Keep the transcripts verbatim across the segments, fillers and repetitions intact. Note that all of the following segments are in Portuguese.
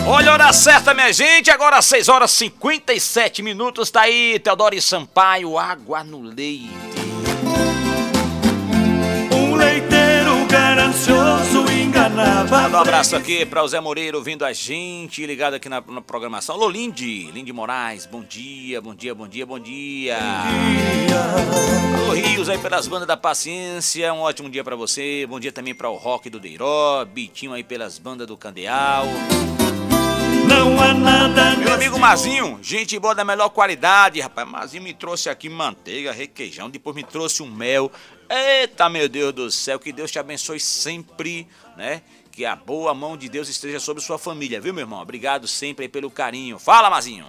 Olha a hora certa, minha gente, agora às seis horas e cinquenta e sete minutos, tá aí Teodoro Sampaio, Água no Leite. Um leiteiro ganancioso enganava. Um abraço aqui para o Zé Moreira ouvindo a gente, ligado aqui na, na programação. Alô, Lindy, Lindy Moraes, bom dia, bom dia, bom dia, bom dia. Alô, Rios aí pelas bandas da Paciência, um ótimo dia para você. Bom dia também para o Rock do Deiró, Bitinho aí pelas bandas do Candeal. Não há nada. Meu amigo Mazinho, gente boa da melhor qualidade, rapaz. Mazinho me trouxe aqui manteiga, requeijão, depois me trouxe um mel. Eita, meu Deus do céu, que Deus te abençoe sempre, né? Que a boa mão de Deus esteja sobre sua família, viu, meu irmão? Obrigado sempre aí pelo carinho. Fala, Mazinho.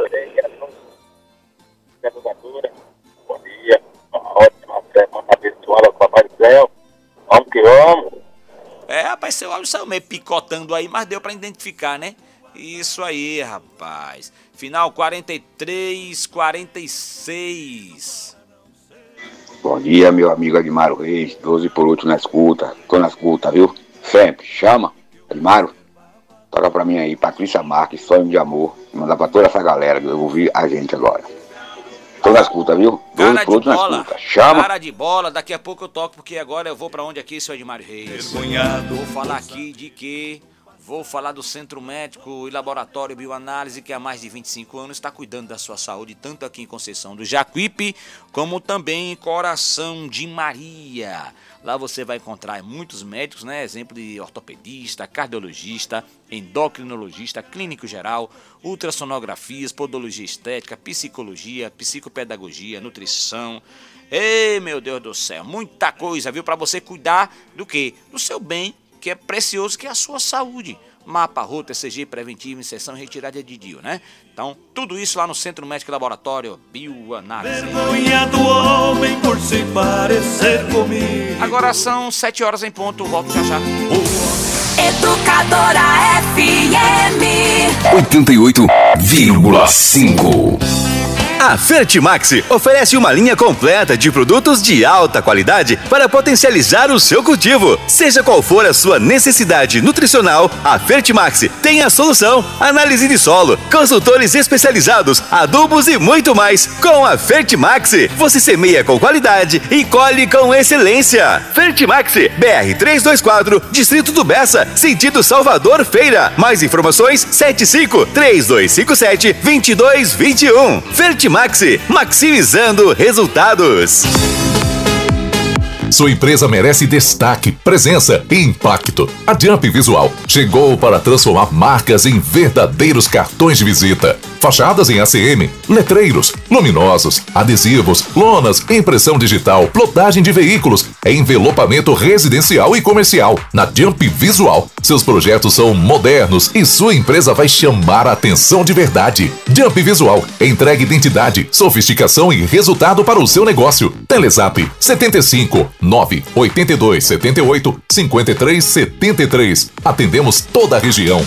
Bom dia, uma ótima semana abençoada com a Papai do Céu. Vamos que vamos. É, rapaz, seu áudio saiu meio picotando aí, mas deu pra identificar, né? Isso aí, rapaz. Final quarenta e três, quarenta e seis. Bom dia, meu amigo Edmaro Reis, doze por último na escuta. Tô na escuta, viu? Sempre. Chama, Edmaro. Toca pra mim aí, Patrícia Marques, Sonho de Amor. Mandar pra toda essa galera que eu vou ouvir a gente agora. Tô na escuta, viu? Cara de bola, chama. Cara de bola, daqui a pouco eu toco, porque agora eu vou pra onde aqui, seu Edmar Reis? Vergonhado. Vou falar aqui de que... Vou falar do Centro Médico e Laboratório Bioanálise, que há mais de vinte e cinco anos está cuidando da sua saúde, tanto aqui em Conceição do Jacuípe, como também em Coração de Maria. Lá você vai encontrar muitos médicos, né? Exemplo de ortopedista, cardiologista, endocrinologista, clínico geral, ultrassonografias, podologia estética, psicologia, psicopedagogia, nutrição. Ei, meu Deus do céu, muita coisa, viu? Para você cuidar do quê? Do seu bem, que é precioso, que é a sua saúde. Mapa, rota, E C G preventivo, inserção e retirada de D I U, né? Então, tudo isso lá no Centro Médico e Laboratório Bioanálise. Vergonha do homem por se parecer comigo. Agora são sete horas em ponto, volto já já. Educadora F M oitenta e oito vírgula cinco. A Fertimax oferece uma linha completa de produtos de alta qualidade para potencializar o seu cultivo. Seja qual for a sua necessidade nutricional, a Fertimax tem a solução. Análise de solo, consultores especializados, adubos e muito mais. Com a Fertimax, você semeia com qualidade e colhe com excelência. Fertimax, B R trezentos e vinte e quatro, Distrito do Bessa, sentido Salvador Feira. Mais informações, sete cinco, três dois cinco sete, dois dois dois um. Fertimax, maximizando resultados. Sua empresa merece destaque, presença e impacto. A Jump Visual chegou para transformar marcas em verdadeiros cartões de visita. Fachadas em A C M, letreiros, luminosos, adesivos, lonas, impressão digital, plotagem de veículos, envelopamento residencial e comercial. Na Jump Visual, seus projetos são modernos e sua empresa vai chamar a atenção de verdade. Jump Visual entrega identidade, sofisticação e resultado para o seu negócio. Telezap setenta e cinco, nove oito dois sete oito, cinco três sete três. Atendemos toda a região.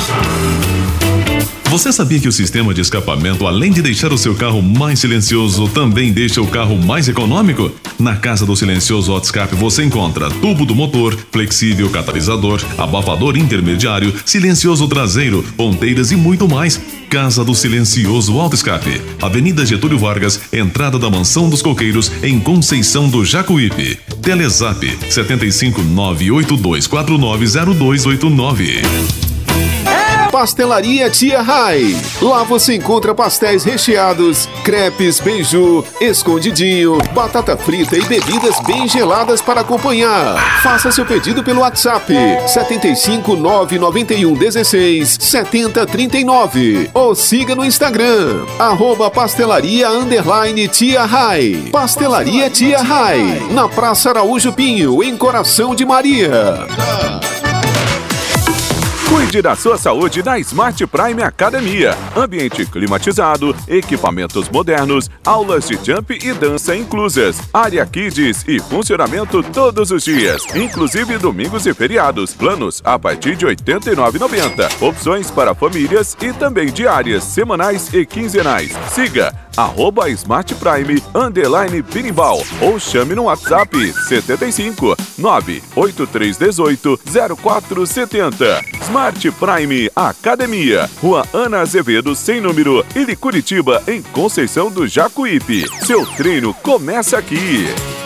Você sabia que o sistema de escapamento, além de deixar o seu carro mais silencioso, também deixa o carro mais econômico? Na Casa do Silencioso Auto Escape você encontra tubo do motor, flexível catalisador, abafador intermediário, silencioso traseiro, ponteiras e muito mais. Casa do Silencioso Auto Escape, Avenida Getúlio Vargas, entrada da Mansão dos Coqueiros, em Conceição do Jacuípe. Telezap setenta e cinco, nove oito dois quatro nove zero dois oito nove. Pastelaria Tia Rai. Lá você encontra pastéis recheados, crepes, beiju, escondidinho, batata frita e bebidas bem geladas para acompanhar. Faça seu pedido pelo WhatsApp setenta e cinco, nove nove um, dezesseis, setenta, trinta e nove ou siga no Instagram arroba pastelaria underline Tia Rai. Pastelaria Tia Rai, na Praça Araújo Pinho, em Coração de Maria. Cuide da sua saúde na Smart Prime Academia. Ambiente climatizado, equipamentos modernos, aulas de jump e dança inclusas. Área Kids e funcionamento todos os dias, inclusive domingos e feriados. Planos a partir de oitenta e nove reais e noventa centavos. Opções para famílias e também diárias, semanais e quinzenais. Siga arroba Smart Prime, underline Berimbau, ou chame no WhatsApp setenta e cinco, nove oito três um oito, zero quatro sete zero. Smart Prime Academia, Rua Ana Azevedo, sem número, e Curitiba, em Conceição do Jacuípe. Seu treino começa aqui.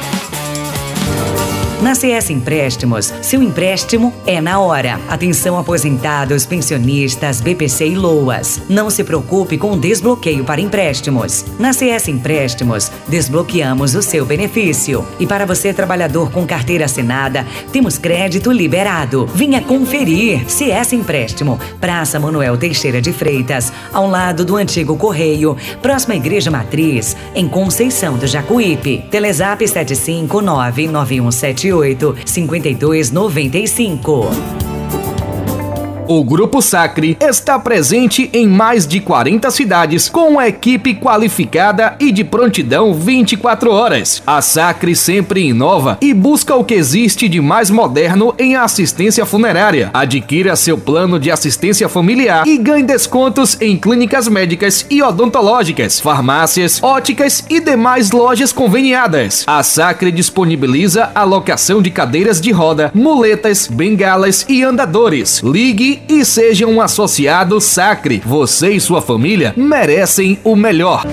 Na C S Empréstimos, seu empréstimo é na hora. Atenção aposentados, pensionistas, B P C e LOAS. Não se preocupe com o desbloqueio para empréstimos. Na C S Empréstimos, desbloqueamos o seu benefício. E para você, trabalhador com carteira assinada, temos crédito liberado. Venha conferir. C S Empréstimo, Praça Manuel Teixeira de Freitas, ao lado do antigo Correio, próxima à Igreja Matriz, em Conceição do Jacuípe. Telezap sete cinco nove nove um sete oito, cinco dois nove cinco. O Grupo Sacre está presente em mais de quarenta cidades com uma equipe qualificada e de prontidão vinte e quatro horas. A Sacre sempre inova e busca o que existe de mais moderno em assistência funerária. Adquira seu plano de assistência familiar e ganhe descontos em clínicas médicas e odontológicas, farmácias, óticas e demais lojas conveniadas. A Sacre disponibiliza a locação de cadeiras de roda, muletas, bengalas e andadores. Ligue e seja um associado Sacre. Você e sua família merecem o melhor.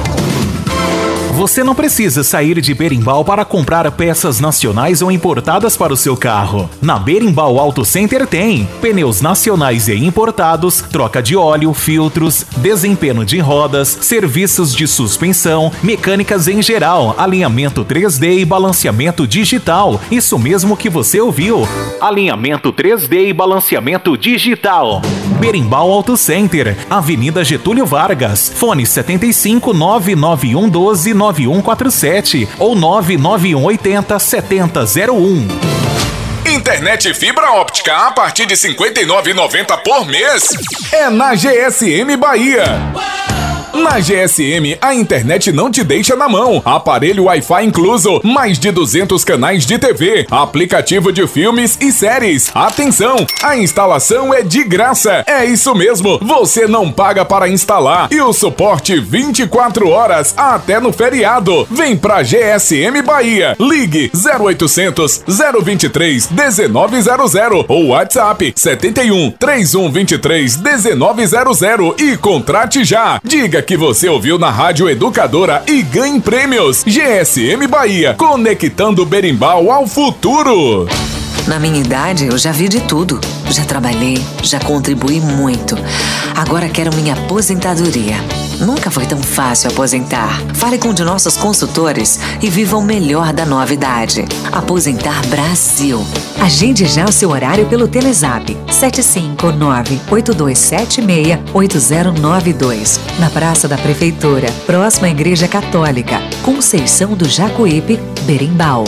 Você não precisa sair de Berimbau para comprar peças nacionais ou importadas para o seu carro. Na Berimbau Auto Center tem pneus nacionais e importados, troca de óleo, filtros, desempenho de rodas, serviços de suspensão, mecânicas em geral, alinhamento três D e balanceamento digital. Isso mesmo que você ouviu. Alinhamento três D e balanceamento digital. Berimbau Auto Center, Avenida Getúlio Vargas, fone setenta e cinco, nove nove um um doze, nove um quatro sete ou nove nove um oito zero, sete zero zero um. Internet fibra óptica a partir de cinquenta e nove reais e noventa centavos por mês é na G S M Bahia. Na G S M, a internet não te deixa na mão. Aparelho Wi-Fi incluso, mais de duzentos canais de T V, aplicativo de filmes e séries. Atenção, a instalação é de graça. É isso mesmo, você não paga para instalar. E o suporte vinte e quatro horas, até no feriado. Vem pra G S M Bahia. Ligue zero oitocentos, zero vinte e três, dezenove zero zero ou WhatsApp setenta e um, trinta e um vinte e três, dezenove zero zero e contrate já. Diga que você ouviu na Rádio Educadora e ganhe prêmios. G S M Bahia, conectando Berimbau ao futuro. Na minha idade, eu já vi de tudo. Já trabalhei, já contribuí muito. Agora quero minha aposentadoria. Nunca foi tão fácil aposentar. Fale com um de nossos consultores e viva o melhor da nova idade. Aposentar Brasil. Agende já o seu horário pelo Telezap sete cinco nove, oito dois sete seis, oito zero nove dois. Na Praça da Prefeitura, próxima à Igreja Católica, Conceição do Jacuípe, Berimbau.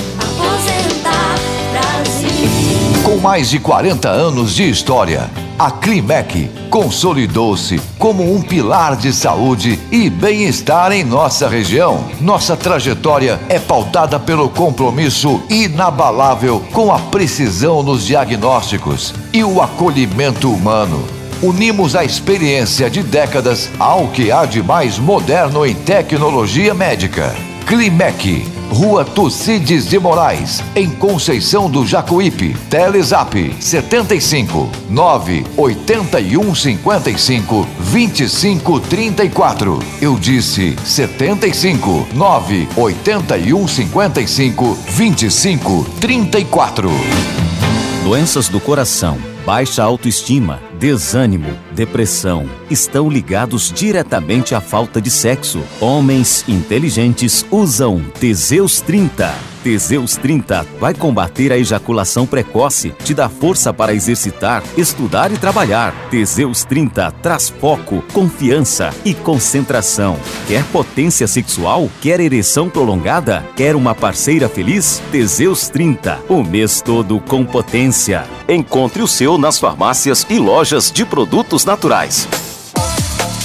Com mais de quarenta anos de história, a Climec consolidou-se como um pilar de saúde e bem-estar em nossa região. Nossa trajetória é pautada pelo compromisso inabalável com a precisão nos diagnósticos e o acolhimento humano. Unimos a experiência de décadas ao que há de mais moderno em tecnologia médica. Climec, Rua Tucídides de Moraes, em Conceição do Jacuípe. Telezap setenta e cinco, nove oito um cinco cinco, dois cinco três quatro. Eu disse setenta e cinco, nove oito um cinco cinco, dois cinco três quatro. Doenças do coração, baixa autoestima, desânimo, depressão estão ligados diretamente à falta de sexo. Homens inteligentes usam Teseus trinta. Teseus trinta vai combater a ejaculação precoce, te dá força para exercitar, estudar e trabalhar. Teseus trinta traz foco, confiança e concentração. Quer potência sexual? Quer ereção prolongada? Quer uma parceira feliz? Teseus trinta, o mês todo com potência. Encontre o seu nas farmácias e lojas de produtos naturais.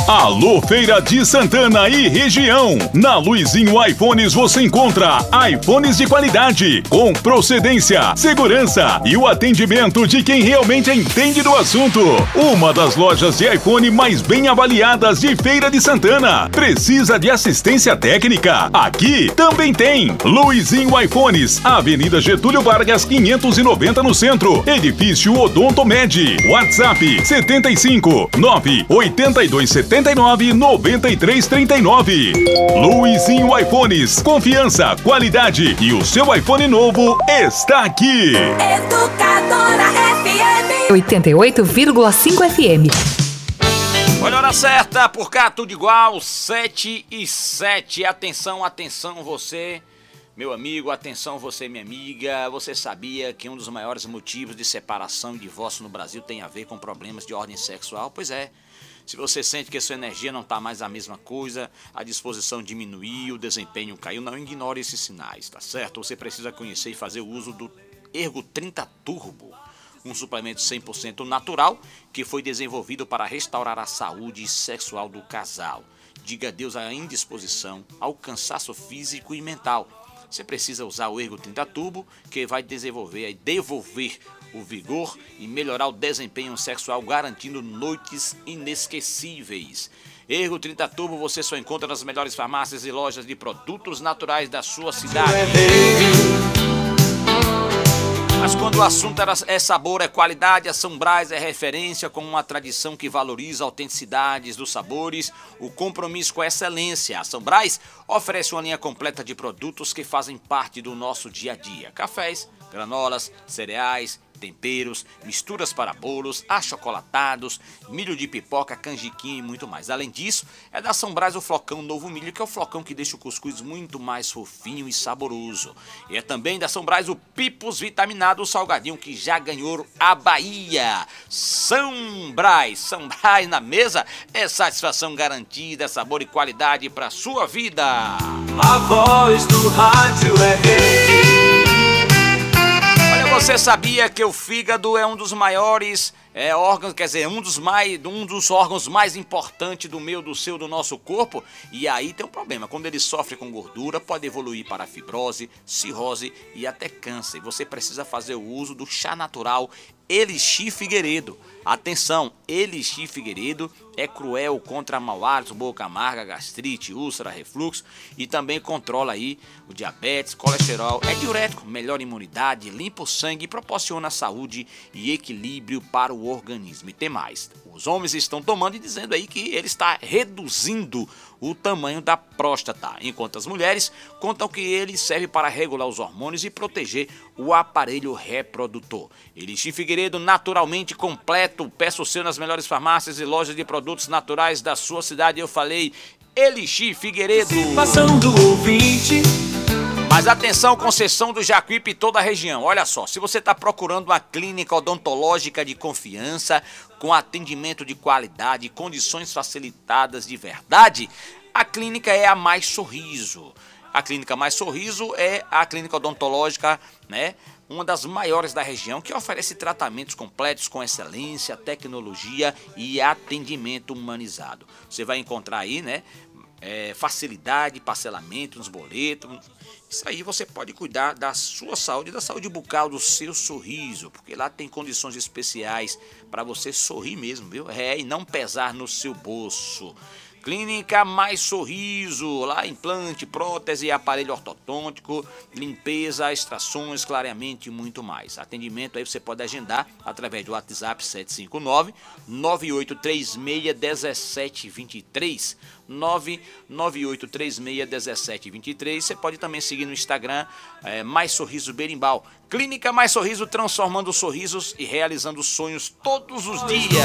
Alô, Feira de Santana e região. Na Luizinho iPhones você encontra iPhones de qualidade, com procedência, segurança e o atendimento de quem realmente entende do assunto. Uma das lojas de iPhone mais bem avaliadas de Feira de Santana. Precisa de assistência técnica? Aqui também tem. Luizinho iPhones, Avenida Getúlio Vargas quinhentos e noventa no centro. Edifício Odontomed. WhatsApp setenta e cinco, nove oitenta e dois setenta e nove, noventa e três trinta e nove. Luizinho iPhones. Confiança, qualidade e o seu iPhone novo está aqui. Educadora F M oitenta e oito vírgula cinco F M. Olha a hora certa, por cá tudo igual, sete e sete. Atenção, atenção você, meu amigo, atenção você, minha amiga. Você sabia que um dos maiores motivos de separação e divórcio no Brasil tem a ver com problemas de ordem sexual? Pois é. Se você sente que a sua energia não está mais a mesma coisa, a disposição diminuiu, o desempenho caiu, não ignore esses sinais, tá certo? Você precisa conhecer e fazer o uso do Ergo trinta Turbo, um suplemento cem por cento natural que foi desenvolvido para restaurar a saúde sexual do casal. Diga adeus à indisposição, ao cansaço físico e mental. Você precisa usar o Ergo trinta Turbo, que vai desenvolver e devolver o vigor e melhorar o desempenho sexual, garantindo noites inesquecíveis. Ergo trinta Turbo você só encontra nas melhores farmácias e lojas de produtos naturais da sua cidade. Mas quando o assunto é sabor, é qualidade, a São Brás é referência com uma tradição que valoriza a autenticidade dos sabores, o compromisso com a excelência. A São Brás oferece uma linha completa de produtos que fazem parte do nosso dia a dia. Cafés, granolas, cereais, temperos, misturas para bolos, achocolatados, milho de pipoca, canjiquinha e muito mais. Além disso, é da São Brás o flocão Novo Milho, que é o flocão que deixa o cuscuz muito mais fofinho e saboroso. E é também da São Brás o Pipos Vitaminado, o salgadinho que já ganhou a Bahia. São Brás, São Brás na mesa é satisfação garantida, sabor e qualidade para sua vida. A voz do rádio é rei. Você sabia que o fígado é um dos maiores é, órgãos, quer dizer, um dos, mais, um dos órgãos mais importantes do meu, do seu, do nosso corpo? E aí tem um problema, quando ele sofre com gordura, pode evoluir para fibrose, cirrose e até câncer. Você precisa fazer o uso do chá natural Elixir Figueiredo. Atenção, Elixir Figueiredo é cruel contra mau hálito, boca amarga, gastrite, úlcera, refluxo e também controla aí o diabetes, colesterol, é diurético, melhora a imunidade, limpa o sangue e proporciona saúde e equilíbrio para o organismo. E tem mais, os homens estão tomando e dizendo aí que ele está reduzindo o tamanho da próstata, enquanto as mulheres contam que ele serve para regular os hormônios e proteger o aparelho reprodutor. Elixir Figueiredo, naturalmente completo, peça o seu nas melhores farmácias e lojas de produtos naturais da sua cidade. Eu falei Elixir Figueiredo. Passando o ouvinte. Mas atenção, Conceição do Jacuípe e toda a região. Olha só, se você está procurando uma clínica odontológica de confiança, com atendimento de qualidade e condições facilitadas de verdade, a clínica é a Mais Sorriso. A clínica Mais Sorriso é a clínica odontológica, né, uma das maiores da região, que oferece tratamentos completos com excelência, tecnologia e atendimento humanizado. Você vai encontrar aí, né, é, facilidade, parcelamento nos boletos. Isso aí você pode cuidar da sua saúde, da saúde bucal, do seu sorriso, porque lá tem condições especiais para você sorrir mesmo, viu? É, e não pesar no seu bolso. Clínica Mais Sorriso, lá implante, prótese, aparelho ortodôntico, limpeza, extrações, clareamento e muito mais. Atendimento aí você pode agendar através do WhatsApp sete cinco nove, nove oito três seis, um sete dois três, nove nove oito três seis, um sete dois três. Você pode também seguir no Instagram, é, Mais Sorriso Berimbau. Clínica Mais Sorriso, transformando sorrisos e realizando sonhos todos os dias.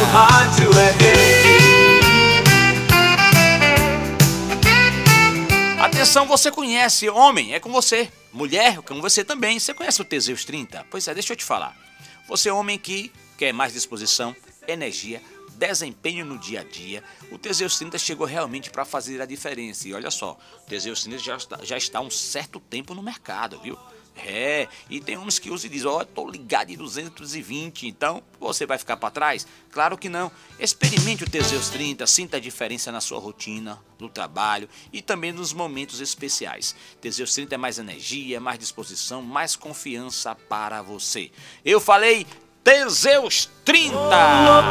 Atenção, você conhece, homem, é com você. Mulher, é com você também. Você conhece o Teseus trinta? Pois é, deixa eu te falar. Você é homem que quer mais disposição, energia, desempenho no dia a dia. O Teseus trinta chegou realmente para fazer a diferença. E olha só, o Teseus trinta já está, já está há um certo tempo no mercado, viu? É, e tem uns que usam e dizem, ó, oh, tô ligado em duzentos e vinte, então você vai ficar para trás? Claro que não. Experimente o Teseus trinta, sinta a diferença na sua rotina, no trabalho e também nos momentos especiais. Teseus trinta é mais energia, mais disposição, mais confiança para você. Eu falei Teseus trinta!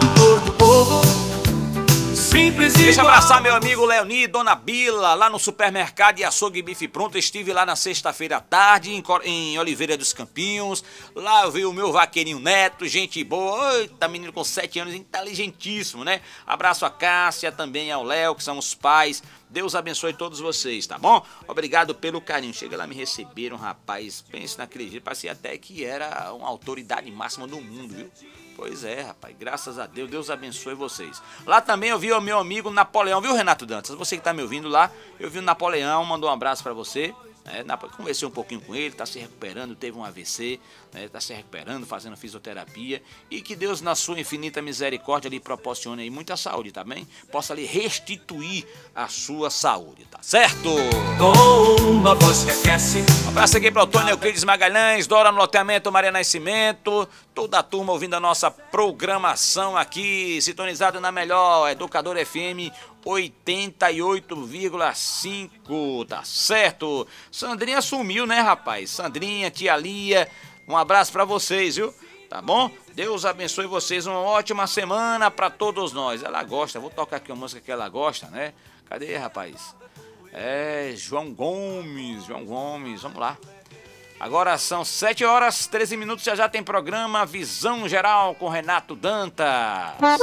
Simples. Deixa eu abraçar meu amigo Leoni, Dona Bila, lá no supermercado e açougue Bife Pronto. Estive lá na sexta-feira à tarde, em, em Oliveira dos Campinhos. Lá eu vi o meu vaqueirinho Neto, gente boa. Eita, menino com sete anos, inteligentíssimo, né? Abraço a Cássia, também ao Léo, que são os pais. Deus abençoe todos vocês, tá bom? Obrigado pelo carinho. Chega lá, me receberam, rapaz. Pense naquele jeito, parecia até que era uma autoridade máxima do mundo, viu? Pois é, rapaz, graças a Deus, Deus abençoe vocês. Lá também eu vi o meu amigo Napoleão, viu, Renato Dantas? Você que tá me ouvindo lá, eu vi o Napoleão, mandou um abraço pra você. É, conversei um pouquinho com ele, tá se recuperando, teve um A V C, né, tá se recuperando, fazendo fisioterapia. E que Deus, na sua infinita misericórdia, lhe proporcione aí muita saúde, tá bem? Possa lhe restituir a sua saúde, tá certo? Com uma voz que aquece. Um abraço aqui para o Tônio Euclides Magalhães, Dora no loteamento Maria Nascimento, toda a turma ouvindo a nossa programação aqui, sintonizado na melhor Educador F M oitenta e oito vírgula cinco, tá certo? Sandrinha sumiu, né, rapaz? Sandrinha, tia Lia, um abraço pra vocês, viu? Tá bom? Deus abençoe vocês, uma ótima semana pra todos nós. Ela gosta, vou tocar aqui uma música que ela gosta, né? Cadê, rapaz? É, João Gomes, João Gomes, vamos lá. Agora são sete horas, treze minutos, já já tem programa Visão Geral com Renato Dantas.